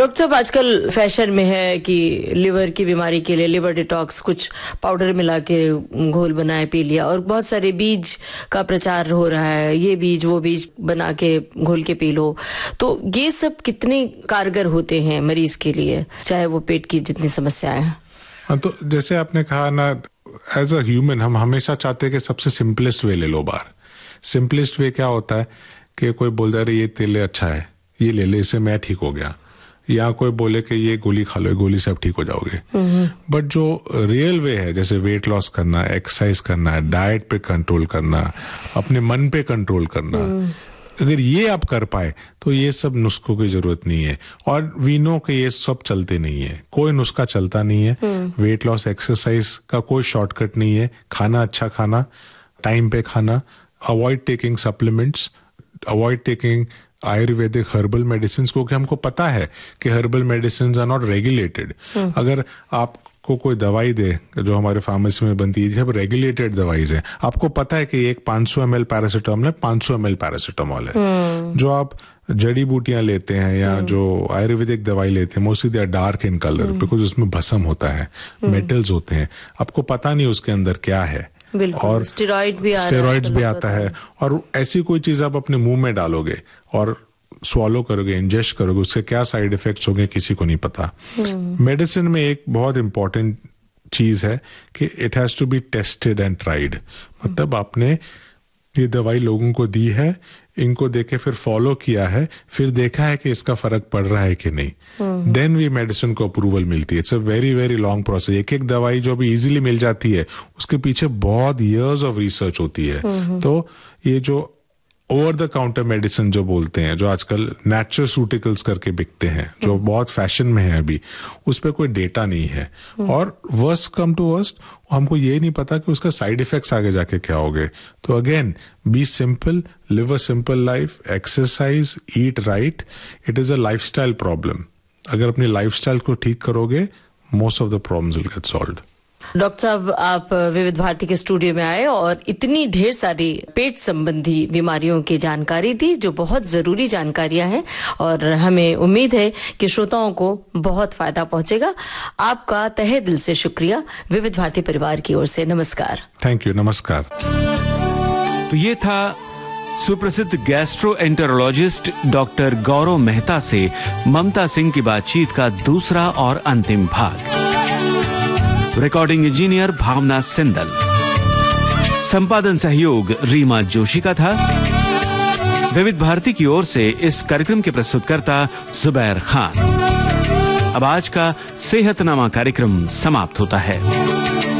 Doctor साहब, आजकल fashion में है कि लिवर की बीमारी के लिए लिवर डिटॉक्स, कुछ पाउडर मिला के घोल बनाए पी लिया, और बहुत सारे बीज का प्रचार हो रहा है, ये बीज वो बीज बना के घोल के पी लो। तो ये सब कितने कारगर होते हैं मरीज के लिए, चाहे वो पेट की जितनी समस्याएं हैं? हाँ, तो जैसे आपने कहा ना, एज अ ह्यूमन हम हमेशा चाहते हैं कि सबसे सिंपलेस्ट वे ले लो बाहर। सिंपलेस्ट वे क्या होता है कि कोई बोलता है ये तेल अच्छा है, ये ले ले, इससे मैं ठीक हो गया, या कोई बोले कि ये गोली खा लो, ये गोली से आप ठीक हो जाओगे। बट जो रियल वे है, जैसे वेट लॉस करना, एक्सरसाइज करना, डाइट पे कंट्रोल करना, अपने मन पे कंट्रोल करना, अगर ये आप कर पाए तो ये सब नुस्खों की जरूरत नहीं है। और वी नो कि ये सब चलते नहीं है, कोई नुस्खा चलता नहीं है। वेट लॉस एक्सरसाइज का कोई शॉर्टकट नहीं है। खाना अच्छा खाना, टाइम पे खाना, avoid taking supplements, avoid taking Ayurvedic herbal medicine, क्योंकि हमको पता है कि herbal medicine are not regulated. अगर आपको कोई दवाई दे जो हमारे फार्मेसी में बनती है, जब रेगुलेटेड दवाइज है, आपको पता है कि एक 500 ml पैरासीटामोल है, 500 ml पैरासीटामोल है। जो आप जड़ी बूटियां लेते हैं या जो आयुर्वेदिक दवाई लेते हैं, mostly they are dark in colour, because उसमें भस्म होता है, मेटल्स होते हैं, आपको पता नहीं उसके अंदर क्या है। और स्टेरॉइड्स भी आता है। और ऐसी कोई चीज आप अपने मुंह में डालोगे और स्वॉलो करोगे, इंजेस्ट करोगे, उसके क्या साइड इफेक्ट्स होंगे किसी को नहीं पता। मेडिसिन में एक बहुत इंपॉर्टेंट चीज है कि it has to be tested and tried. मतलब आपने ये दवाई लोगों को दी है, इनको देके फिर फॉलो किया है, फिर देखा है कि इसका फर्क पड़ रहा है कि नहीं, देन भी मेडिसिन को अप्रूवल मिलती है। It's a very very long process. एक एक दवाई जो अभी इजीली मिल जाती है, उसके पीछे बहुत इयर्स ऑफ रिसर्च होती है। तो ये जो ओवर द काउंटर मेडिसिन जो बोलते हैं, जो आजकल नेचुरसूटिकल्स करके बिकते हैं, जो बहुत फैशन में है अभी, उस पर कोई डेटा नहीं है। और वर्स्ट कम टू वर्स्ट, हमको ये नहीं पता कि उसका साइड इफेक्ट्स आगे जाके क्या होंगे। तो again, B simple, live a simple life, exercise, eat right. It is a lifestyle problem. अगर अपनी लाइफस्टाइल को ठीक करोगे, most of the problems will get solved. Doctor साहब, आप विविध भारती के स्टूडियो में आए और इतनी ढेर सारी पेट संबंधी बीमारियों की जानकारी दी, जो बहुत जरूरी जानकारियां हैं, और हमें उम्मीद है कि श्रोताओं को बहुत फायदा पहुंचेगा। आपका तहे दिल से शुक्रिया विविध भारती परिवार की ओर से। नमस्कार। Thank you. नमस्कार। तो ये था सुप्रसिद्ध गैस्ट्रोएंटेरोलॉजिस्ट डॉक्टर गौरव मेहता से ममता सिंह की बातचीत का दूसरा और अंतिम भाग। रिकॉर्डिंग इंजीनियर भावना सिंदल, संपादन सहयोग रीमा जोशी का था। विविध भारती की ओर से इस कार्यक्रम के प्रस्तुतकर्ता जुबैर खान। अब आज का सेहतनामा कार्यक्रम समाप्त होता है।